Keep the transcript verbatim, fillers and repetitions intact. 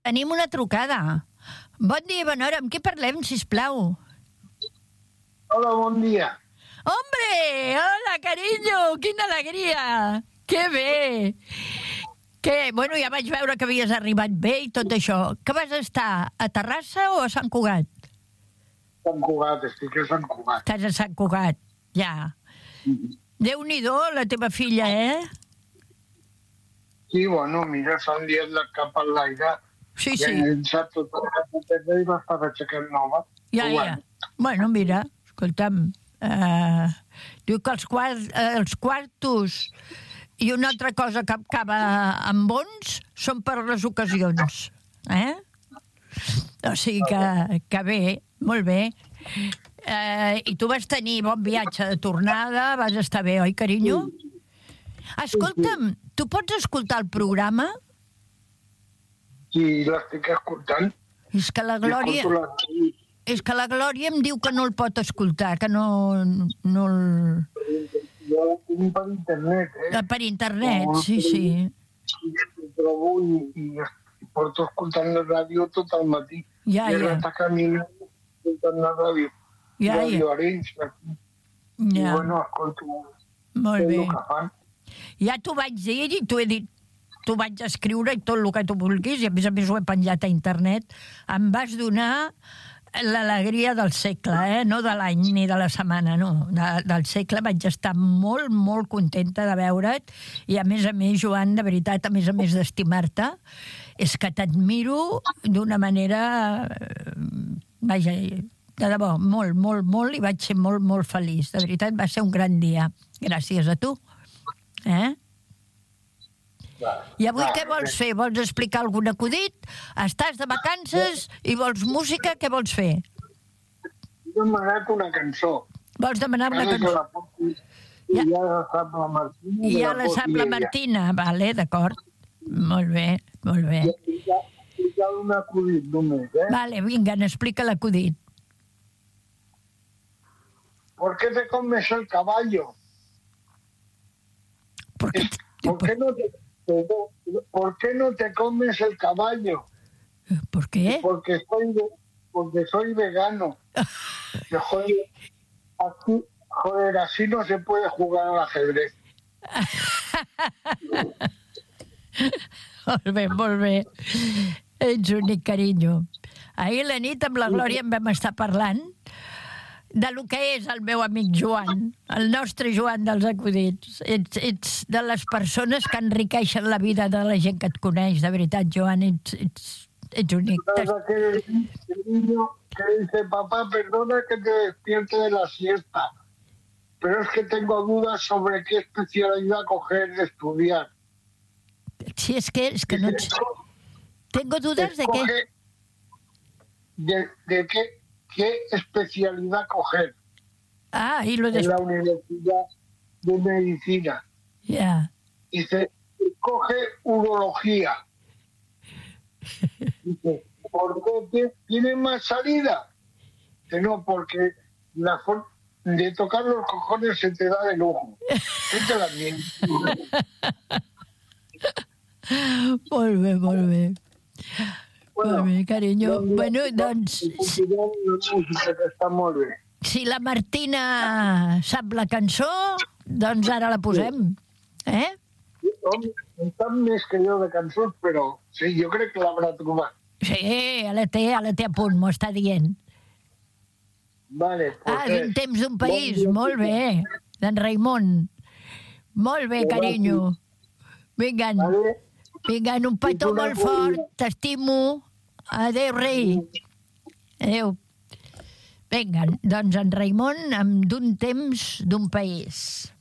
Tenim una trucada. Bon dia, Benora. Amb qui parlem, sisplau? Hola, bon dia. Hombre, hola, cariño. Quina alegria. Que bé. Que, bueno, ja vaig veure que havies arribat bé i tot això. Que vas estar a Terrassa o a Sant Cugat? Sant Cugat, estic a Sant Cugat. Estàs a Sant Cugat, ja. Mm-hmm. Déu-n'hi-do, la teva filla, eh? Sí, bueno, mira, s'han liat la capa a l'aire. Sí, I sí. han llençat tota la caputeta i va estar aixecant nova. Ja, ja. Bueno, mira, escolta'm, uh, diu que els, quart, uh, els quartos i una altra cosa que acaba amb bons són per les ocasions, eh? O sigui que, que bé, molt bé. Uh, I tu vas tenir bon viatge de tornada, vas estar bé, oi, carinyo? Escolta'm, tu pots escoltar el programa? Sí, l'estic escoltant. És que la Glòria... La... És que la Glòria em diu que no el pot escoltar, que no, no el... Jo ho tinc per internet, eh? Per internet, sí, sí. Ho trobo i, i porto escoltant la ràdio tot el matí. Ja, I he ja. estat caminant escoltant la ràdio. Ja, ràdio ja. Arenys, aquí. Ja. I bueno, escolto Molt bé. el que fan. Ja t'ho vaig dir i t'ho he dit, t'ho vaig escriure i tot el que tu vulguis, i a més a més ho he penjat a internet. Em vas donar l'alegria del segle, eh? No de l'any ni de la setmana, no. De, del segle vaig estar molt, molt contenta de veure't, i a més a més, Joan, de veritat, a més a més d'estimar-te, és que t'admiro d'una manera... Vaja, de debò, molt, molt, molt, i vaig ser molt, molt feliç. De veritat, va ser un gran dia. Gràcies a tu. Eh? I avui què vols fer? Vols explicar algun acudit? Estàs de vacances i vols música? Què vols fer? He demanat una cançó. Vols demanar una cançó? I ja la sap la Martina. I ja la sap la Martina, vale, d'acord. Molt bé, molt bé. I ja explicar un acudit només, eh? Vale, vinga, explica l'acudit. ¿Por qué te comes el caballo? ¿Por qué, ¿Por qué no te... ¿Por qué no te comes el caballo? ¿Por qué? Porque soy, porque soy vegano. Joder, así, joder, así no se puede jugar al ajedrez. Molt bé, molt bé. Ets únic, carinyo. Ahir a la nit amb la Glòria en vam estar parlant de lo que és el meu amic Joan, el nostre Joan dels acudits. Ets, ets de les persones que enriqueixen la vida de la gent que et coneix, de veritat, Joan, ets, ets, ets únic. El niño que dice, papá, perdona que te despierte de la siesta, pero es que tengo dudas sobre qué especialidad coger de estudiar. Sí, és que, és que no ets... Tengo dudas de qué. De, de qué, qué especialidad coger. Ah, y lo de... En la Universidad de Medicina. Ya. Yeah. Dice, coge urología. Dice, ¿por qué tiene más salida? Que no, porque la forma de tocar los cojones se te da de lujo. ¿Qué te la mientes? Molt bé, molt bé. Bueno, molt bé, carinyo. Doncs, bueno, doncs... Està molt bé. Si la Martina sap la cançó, doncs ara la posem. Eh? No sap més que jo de cançons, però sí, jo crec que l'haurà trobat. Sí, ja la té, ja la té a punt, m'ho està dient. Vale, pues ah, d'un temps d'un país, bon molt bé. D'en Raimon. Molt bé, carinyo. Vinga, vale. Vinga, un petó molt fort, t'estimo. Adéu, rei. Adéu. Vinga, doncs en Raimon amb d'un temps d'un país.